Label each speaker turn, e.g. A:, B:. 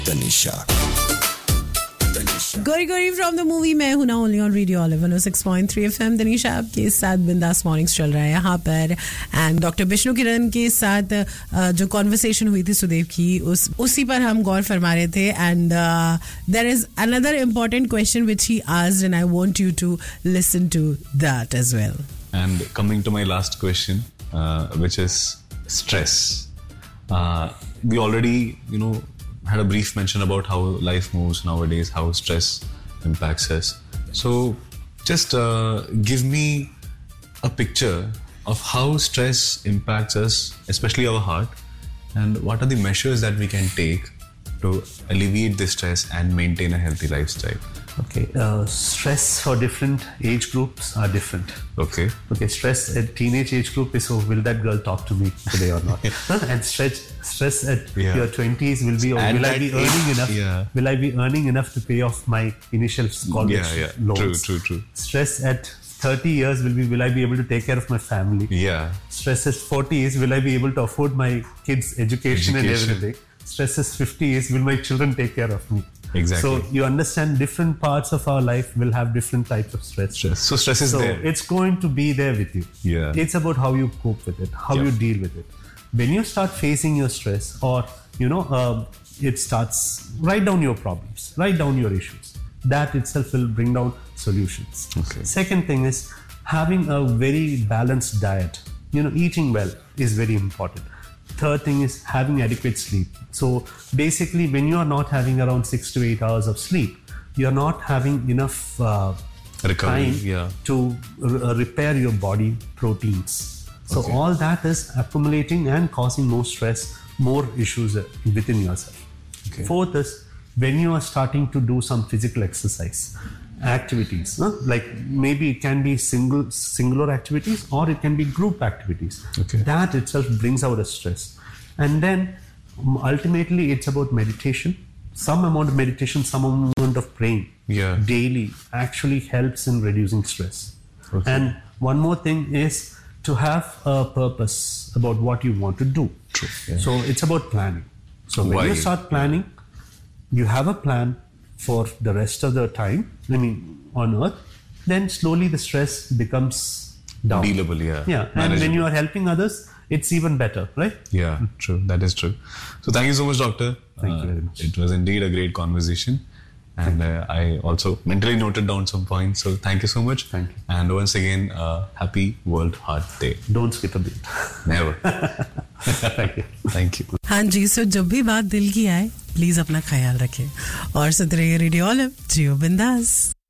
A: Tanisha.
B: गोरी गोरी from the movie मैं हूं ना only on radio olive 106.3 FM Tanisha आपके साथ बिंदास मॉर्निंग्स चल रहा है यहाँ पर एंड डॉक्टर विष्णु किरण के साथ जो कॉन्वर्सेशन हुई थी सुदेव की उसी पर हम गौर फरमा रहे थे and there is another important question which he asked and I want you to listen to that as well
C: and coming to my last question which is stress we already had a brief mention about how life moves nowadays, how stress impacts us. So just give me a picture of how stress impacts us, especially our heart, and what are the measures that we can take to alleviate the stress and maintain a healthy lifestyle.
D: Okay, stress for different age groups are different.
C: Okay,
D: stress at teenage age group is, will that girl talk to me today or not? And stress at your 20s will be, will I be earning enough? Will I be earning enough to pay off my initial college loans?
C: True.
D: Stress at 30 years will I be able to take care of my family?
C: Yeah.
D: Stress at 40 is, will I be able to afford my kids' education and everything? Stress at 50 is, will my children take care of me?
C: Exactly.
D: So you understand different parts of our life will have different types of stress.
C: So stress is there.
D: So it's going to be there with you.
C: Yeah.
D: It's about how you cope with it, how you deal with it. When you start facing your stress or, it starts, write down your problems, write down your issues. That itself will bring down solutions.
C: Okay.
D: Second thing is having a very balanced diet. Eating well is very important. Third thing is having adequate sleep. So basically when you are not having around 6 to 8 hours of sleep, you are not having enough time to repair your body proteins. So all that is accumulating and causing more stress, more issues within yourself.
C: Okay.
D: Fourth is when you are starting to do some physical exercise activities, like maybe it can be singular activities or it can be group activities.
C: Okay.
D: That itself brings out a stress. And then ultimately it's about meditation. Some amount of meditation, some amount of praying daily actually helps in reducing stress.
C: Okay.
D: And one more thing is to have a purpose about what you want to do.
C: True. Yeah.
D: So it's about planning. So when you start planning, you have a plan for the rest of the time, on earth, then slowly the stress becomes down.
C: Dealable,
D: And when you are helping others, it's even better, right?
C: Yeah, true. That is true. So thank you so much, Doctor.
D: Thank you very much.
C: It was indeed a great conversation. And I also mentally noted down some points. So thank you so much.
D: Thank you.
C: And once again, happy World Heart Day.
D: Don't skip a beat.
C: Never. Thank you.
B: हाँ जी सो जब भी बात दिल की आए please अपना ख्याल रखें और सुनते रहिए रेडियो ऑलिव जियो बिंदास